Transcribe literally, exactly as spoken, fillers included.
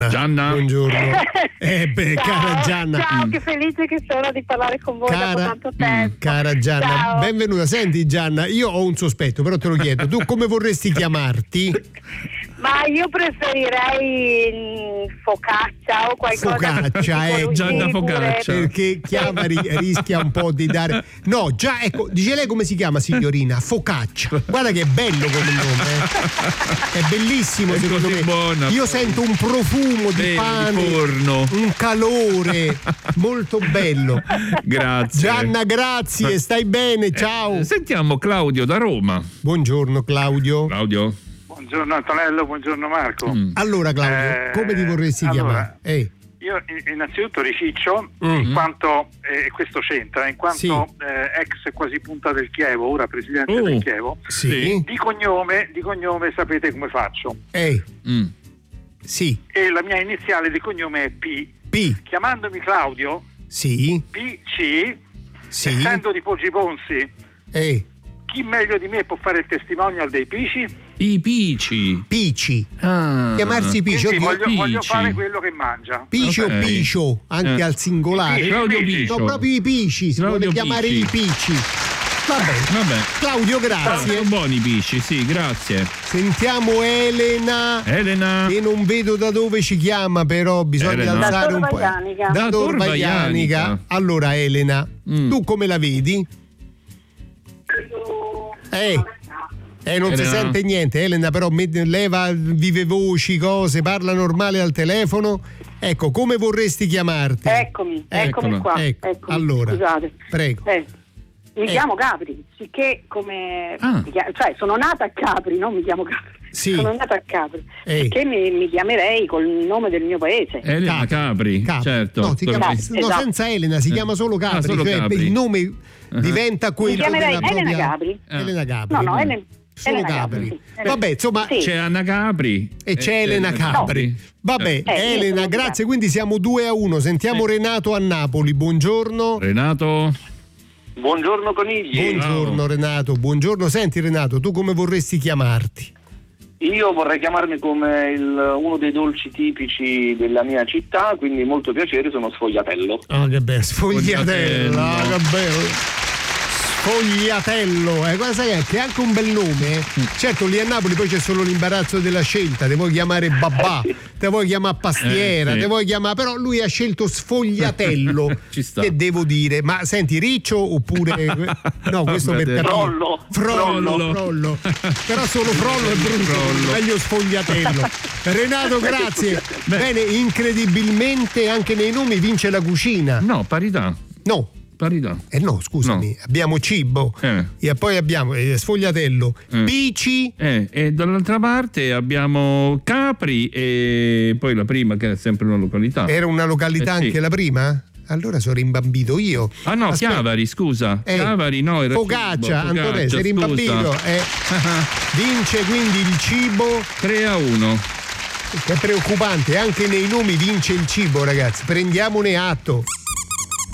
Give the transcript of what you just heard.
Gianna. Buongiorno. Eh beh, ciao, cara Gianna. Ciao, che felice che sono di parlare con voi cara, dopo tanto tempo. Cara Gianna, ciao. benvenuta. Senti Gianna, io ho un sospetto, però te lo chiedo. Tu come vorresti chiamarti? Ma io preferirei mh, focaccia o qualcosa. Focaccia, eh, Gianna Focaccia. Perché chiama ri- rischia un po' di dare. No, già, ecco, dice lei come si chiama, signorina? Focaccia. Guarda che è bello come nome. Eh. È bellissimo, È secondo così me. buona. Io sento un profumo di Beh, pane, di forno. un calore molto bello. Grazie. Gianna, grazie, stai bene, ciao. Eh, sentiamo Claudio da Roma. Buongiorno Claudio. Claudio. Buongiorno Antonello, buongiorno Marco. Mm. Allora Claudio, Eh, come ti vorresti allora, chiamare? Eh. Io innanzitutto riciccio, Mm. in quanto, e eh, questo c'entra, in quanto Sì. eh, ex quasi punta del Chievo, ora presidente Oh. del Chievo, Sì. di cognome, di cognome sapete come faccio. Eh. Mm. Sì. E la mia iniziale di cognome è P. P. Chiamandomi Claudio, Sì. P C, Sì. essendo di Poggi Ponsi, Eh. chi meglio di me può fare il testimonial dei Pici? I Pici. Pici. Ah. Chiamarsi Pici. Quindi Oddio, voglio, voglio Pici. fare quello che mangia. Pici Ok. o Picio, anche Eh. al singolare. Claudio Pici. Picio. No, proprio i Pici, si Claudio vuole chiamare Pici. i Pici. Vabbè. Vabbè. Claudio, grazie. Sono buoni i Pici, sì, grazie. Sentiamo Elena. Elena. Che non vedo da dove ci chiama, però bisogna Elena. Da alzare un Tor po'. Vaianica. Da Da Tor Tor Vaianica. Vaianica. Allora Elena, Mm. tu come la vedi? Eh. Eh, non si Elena. sente niente, Elena, però met- leva vive voci, cose, parla normale al telefono. Ecco, come vorresti chiamarti? Eccomi, eccomi Eccola. qua. Ecco, eccomi, allora, scusate. prego. Eh, mi Eh. chiamo Capri, sicché come Ah. mi chia- cioè sono nata a Capri, non mi chiamo Capri. Sì. Sono nata a Capri. Eh. Che mi, mi chiamerei col nome del mio paese. Elena Capri, Capri. certo. No, si chiama- Capri. no, Esatto. senza Elena, si Eh. chiama solo Capri, Ah, solo cioè Capri. il nome diventa mi quello chiamerei della Elena propria... Capri. Eh. Elena Capri. No, no, Mm. Elena, Solo Elena Capri. Capri. sì. Vabbè, insomma, Sì. C'è Anna Capri. e c'è Eh, Elena eh, Capri. Vabbè, Eh, io Elena, sono grazie, Capri. quindi siamo due a uno. Sentiamo Renato a Napoli, buongiorno. Renato. Buongiorno conigli. Buongiorno Ciao. Renato, buongiorno. Senti Renato, tu come vorresti chiamarti? Io vorrei chiamarmi come il- uno dei dolci tipici della mia città, quindi molto piacere, sono Sfogliatello. Ah, che bello, sfogliatello, ah, Sfogliatello. che bello. Sfogliatello, eh, guarda, sai che è anche un bel nome. eh? Certo, lì a Napoli poi c'è solo l'imbarazzo della scelta, te vuoi chiamare babà, te vuoi chiamare pastiera, Eh, sì. te vuoi chiamare, però lui ha scelto Sfogliatello. Ci sta. Che devo dire? Ma senti, Riccio oppure no, questo per Vabbè, capire. Frollo. Frollo, Frollo. frollo. Però solo Frollo è brutto, Frollo. meglio Sfogliatello. Renato, grazie. Beh. Bene, incredibilmente anche nei nomi vince la cucina. No, parità. No. Parità. Eh no, scusami, abbiamo cibo Eh. e poi abbiamo eh, Sfogliatello, Eh. Pici, Eh, e dall'altra parte abbiamo Capri e poi la prima che è sempre una località. era una località Eh, sì. anche la prima? Allora sono rimbambito io. Ah no, Aspetta. Chiavari, scusa. Eh, Chiavari, no, era Focaccia, cibo, Antonello, sei scusa. rimbambito. Eh, vince quindi il cibo, tre a uno. che è preoccupante, anche nei nomi vince il cibo, ragazzi. Prendiamone atto.